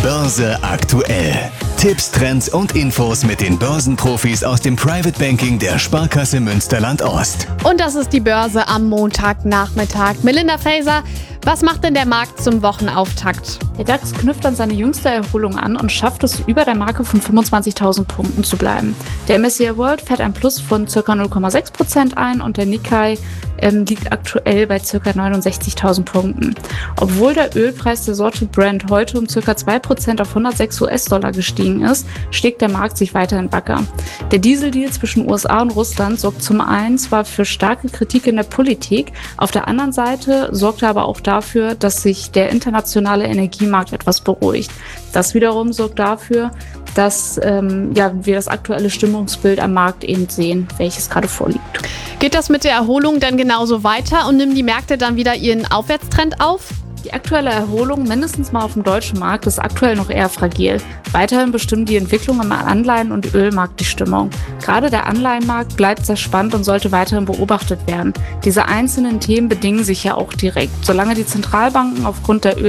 Börse aktuell. Tipps, Trends und Infos mit den Börsenprofis aus dem Private Banking der Sparkasse Münsterland-Ost. Und das ist die Börse am Montagnachmittag. Melinda Faeser, was macht denn der Markt zum Wochenauftakt? Der DAX knüpft an seine jüngste Erholung an und schafft es, über der Marke von 25.000 Punkten zu bleiben. Der MSCI World fährt ein Plus von ca. 0,6% ein und der Nikkei liegt aktuell bei ca. 69.000 Punkten. Obwohl der Ölpreis der Sorte Brent heute um ca. 2% auf 106 US-Dollar gestiegen ist, schlägt der Markt sich weiterhin wacker. Der Dieseldeal zwischen USA und Russland sorgt zum einen zwar für starke Kritik in der Politik, auf der anderen Seite sorgt er aber auch dafür, dass sich der internationale Energiemarkt etwas beruhigt. Das wiederum sorgt dafür, dass wir das aktuelle Stimmungsbild am Markt eben sehen, welches gerade vorliegt. Geht das mit der Erholung dann genauso weiter und nehmen die Märkte dann wieder ihren Aufwärtstrend auf? Die aktuelle Erholung, mindestens mal auf dem deutschen Markt, ist aktuell noch eher fragil. Weiterhin bestimmen die Entwicklung im Anleihen- und Ölmarkt die Stimmung. Gerade der Anleihenmarkt bleibt sehr spannend und sollte weiterhin beobachtet werden. Diese einzelnen Themen bedingen sich ja auch direkt. Solange die Zentralbanken aufgrund der